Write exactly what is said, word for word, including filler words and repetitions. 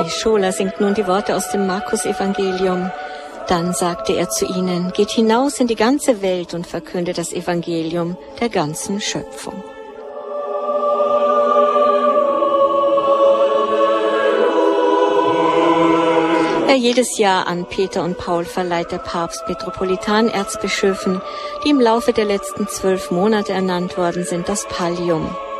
Rabbi Scholer singt nun die Worte aus dem Markus-Evangelium. Dann sagte er zu ihnen, geht hinaus in die ganze Welt und verkündet das Evangelium der ganzen Schöpfung. Wer jedes Jahr an Peter und Paul verleiht, der Papst Metropolitanerzbischöfen, die im Laufe der letzten zwölf Monate ernannt worden sind, das Pallium.